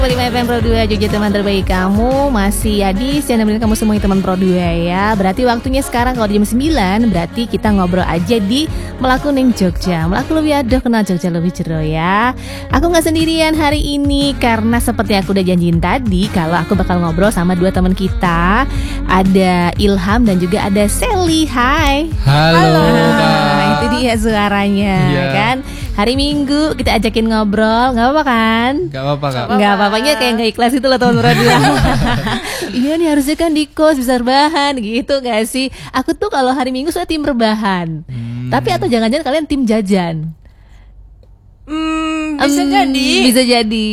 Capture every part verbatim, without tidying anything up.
lima F M Pro dua Jogja, teman terbaik kamu. Masih Adis yang nemenin kamu semua teman Pro dua ya. Berarti waktunya sekarang kalau jam sembilan, berarti kita ngobrol aja di Melaku Ning Jogja. Melaku lebih adoh, kenal Jogja lebih jero ya. Aku gak sendirian hari ini, karena seperti aku udah janjiin tadi, kalau aku bakal ngobrol sama dua teman kita. Ada Ilham dan juga ada Sally. Hai. Halo, nah, itu dia suaranya, yeah. Kan hari Minggu kita ajakin ngobrol, nggak apa-apa kan? Nggak apa-apa kak. Nggak apa-apanya kayak nggak ikhlas itu loh teman radio. Iya nih harusnya kan di kos bisa rebahan gitu nggak sih? Aku tuh kalau hari Minggu saya tim rebahan, hmm. tapi atau jangan-jangan kalian tim jajan? Hmm, bisa um, jadi. Bisa jadi.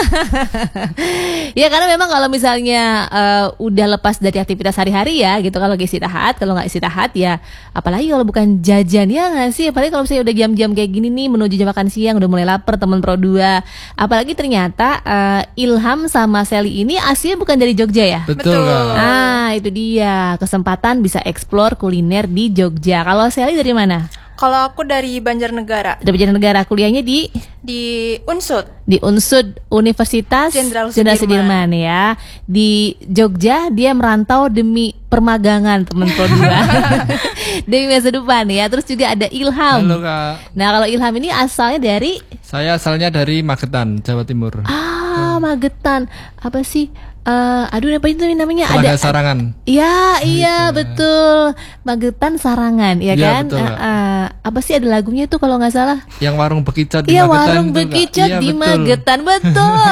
Ya karena memang kalau misalnya uh, udah lepas dari aktivitas hari-hari ya gitu, kalau lagi istirahat, kalau nggak istirahat ya apalagi kalau bukan jajan ya nggak sih. Apalagi kalau misalnya udah jam-jam kayak gini nih menuju jam makan siang, udah mulai lapar teman Pro dua. Apalagi ternyata uh, Ilham sama Sally ini aslinya bukan dari Jogja ya. Betul. Ah itu dia kesempatan bisa explore kuliner di Jogja. Kalau Sally dari mana? Kalau aku dari Banjarnegara. Dari Banjarnegara, kuliahnya di di Unsud. Di Unsud Universitas Jenderal Sudirman. Sudirman ya. Di Jogja dia merantau demi permagangan teman Pro dua. Demi masa depan ya. Terus juga ada Ilham. Halo kak. Nah kalau Ilham ini asalnya dari? Saya asalnya dari Magetan, Jawa Timur. Ah, hmm. Magetan. Apa sih? Uh, aduh apa itu namanya? Telaga ada Sarangan. Iya, iya gitu. Betul. Magetan Sarangan, ya, ya kan? Betul, uh, uh, apa sih ada lagunya tuh kalau nggak salah? Yang warung bekicot di ya, Magetan. Iya, warung bekicot di betul. Magetan, betul.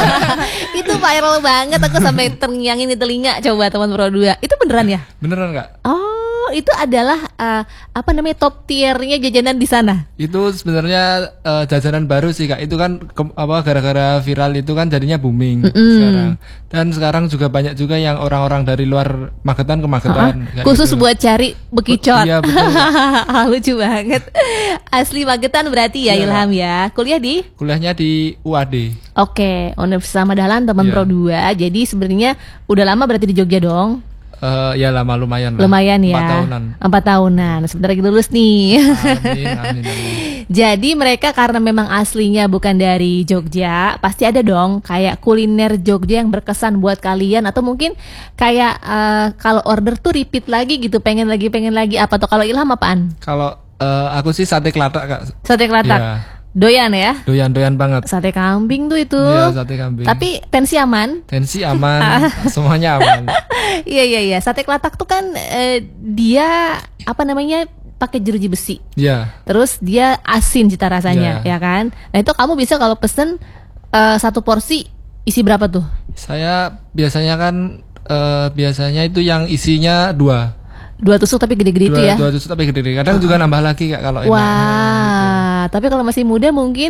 Itu viral banget, aku sampai terngiangin di telinga. Coba teman Pro dua. Itu beneran ya? Beneran nggak? Oh, itu adalah uh, apa namanya top tiernya jajanan di sana. Itu sebenarnya uh, jajanan baru sih kak. Itu kan ke, apa gara-gara viral itu kan jadinya booming mm-hmm. sekarang. Dan sekarang juga banyak juga yang orang-orang dari luar Magetan ke Magetan. Uh-huh. Khusus gitu. Buat cari bekicot. Iya betul. Lucu banget. Asli Magetan berarti ya, ya Ilham ya. Kuliah di? Kuliahnya di U A D. Oke, Universitas Dahlan teman ya. Pro dua. Jadi sebenarnya udah lama berarti di Jogja dong. Uh, ya lama lumayan lah. Lumayan ya. Empat tahunan. Empat tahunan. Sebentar lagi lulus nih. Amin, amin, amin. Jadi mereka karena memang aslinya bukan dari Jogja, pasti ada dong kayak kuliner Jogja yang berkesan buat kalian, atau mungkin kayak uh, kalau order tuh repeat lagi gitu, pengen lagi pengen lagi apa tuh? Kalau Ilham apaan? Kalau uh, aku sih sate kelatak kak. Sate kelatak. Ya. Doyan ya? Doyan-doyan banget. Sate kambing tuh itu. Iya, sate kambing. Tapi tensi aman? Tensi aman, semuanya aman. Iya iya iya. Sate kelatak tuh kan eh, dia apa namanya? Pakai jeruji besi. Iya. Terus dia asin cita rasanya, ya, ya kan? Nah, itu kamu bisa kalau pesen uh, satu porsi isi berapa tuh? Saya biasanya kan uh, biasanya itu yang isinya dua. Dua tusuk tapi gede-gede itu ya? Dua tusuk tapi gede-gede. Kadang uh. juga nambah lagi kak kalau enak. Wah, gitu. Tapi kalau masih muda mungkin